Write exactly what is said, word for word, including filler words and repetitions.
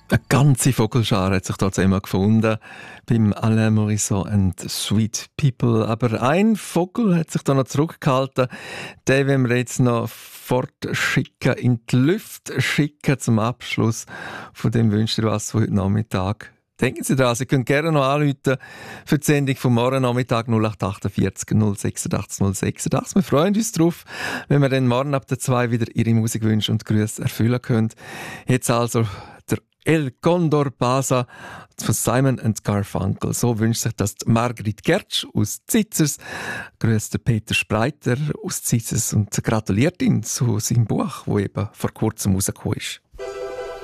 Eine ganze Vogelschar hat sich dort immer gefunden beim Alain Morisot and Sweet People. Aber ein Vogel hat sich da noch zurückgehalten. Den wollen wir jetzt noch fortschicken, in die Lüfte schicken zum Abschluss von dem «Wünsch dir was» von heute Nachmittag. Denken Sie daran, Sie können gerne noch anrufen für die Sendung vom morgen Nachmittag null acht achtundvierzig null sechsundachtzig null sechsundachtzig. Wir freuen uns drauf, wenn wir dann morgen ab der zwei wieder Ihre Musikwünsche und Grüße erfüllen können. Jetzt also der El Condor Pasa von Simon and Garfunkel. So wünscht sich das Margrit Gertsch aus Zitzers. Grüßt Peter Spreiter aus Zitzers und gratuliert ihn zu seinem Buch, das eben vor kurzem rausgekommen ist.